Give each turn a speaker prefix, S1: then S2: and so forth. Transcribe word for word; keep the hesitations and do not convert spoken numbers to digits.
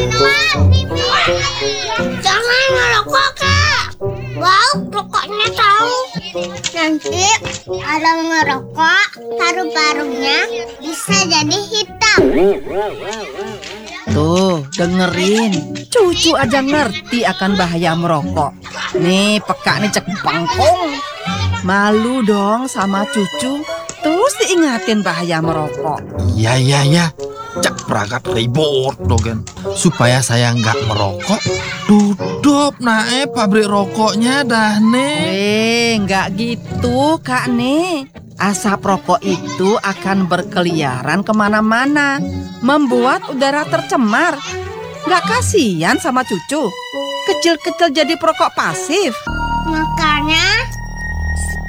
S1: Jangan ngerokok, Kak. Bau rokoknya tahu. Nanti kalau ngerokok, paru-parunya bisa jadi hitam.
S2: Tuh, dengerin. Cucu aja ngerti akan bahaya merokok. Nih, peka nih cek bangkong. Malu dong sama cucu. Terus diingatin bahaya merokok.
S3: Iya, iya, iya. Cak perangkat ribut dogen. Supaya saya nggak merokok, tutup nae pabrik rokoknya dah nih.
S2: Eh, nggak gitu, Kak nih. Asap rokok itu akan berkeliaran kemana-mana, membuat udara tercemar. Nggak kasihan sama cucu? Kecil-kecil jadi perokok pasif.
S1: Makanya